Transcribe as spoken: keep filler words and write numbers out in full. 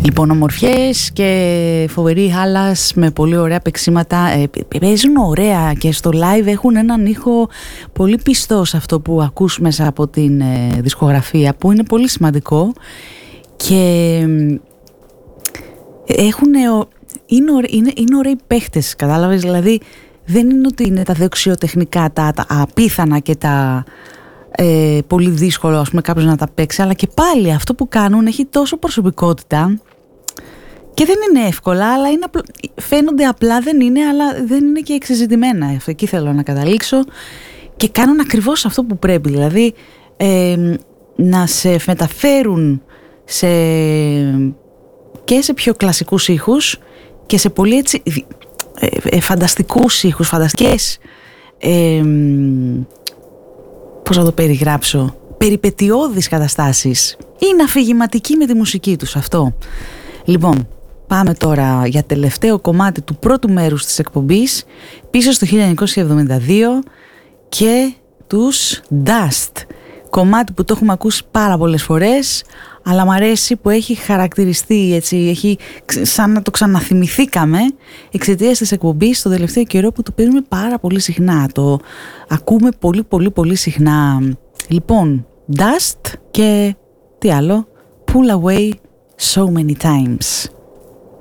Λοιπόν, ομορφιές και φοβερή χάλας με πολύ ωραία παίξηματα. Ε, παίζουν ωραία και στο live έχουν έναν ήχο πολύ πιστό σε αυτό που ακούς μέσα από την ε, δισκογραφία, που είναι πολύ σημαντικό. Και έχουν, είναι, ωραί, είναι, είναι ωραίοι παίχτες, κατάλαβες, δηλαδή δεν είναι ότι είναι τα δεξιοτεχνικά, τα, τα απίθανα και τα ε, πολύ δύσκολο, ας πούμε, κάποιος να τα παίξει, αλλά και πάλι αυτό που κάνουν έχει τόσο προσωπικότητα και δεν είναι εύκολα, αλλά είναι απλ... φαίνονται απλά, δεν είναι, αλλά δεν είναι και εξεζητημένα. Αυτό εκεί θέλω να καταλήξω, και κάνουν ακριβώς αυτό που πρέπει, δηλαδή ε, να σε μεταφέρουν σε... και σε πιο κλασικούς ήχους και σε πολύ έτσι ε, ε, φανταστικούς ήχους, φανταστικές ε, πώς να το περιγράψω, περιπετειώδεις καταστάσεις. Είναι αφηγηματικοί με τη μουσική τους, αυτό. Λοιπόν, πάμε τώρα για τελευταίο κομμάτι του πρώτου μέρους της εκπομπής, πίσω στο χίλια εννιακόσια εβδομήντα δύο, και τους Dust. Κομμάτι που το έχουμε ακούσει πάρα πολλές φορές, αλλά μ' αρέσει που έχει χαρακτηριστεί έτσι, έχει σαν να το ξαναθυμηθήκαμε εξαιτίας της εκπομπής τον τελευταίο καιρό, που το παίζουμε πάρα πολύ συχνά, το ακούμε πολύ πολύ πολύ συχνά. Λοιπόν, Dust και τι άλλο, Pull Away So Many Times.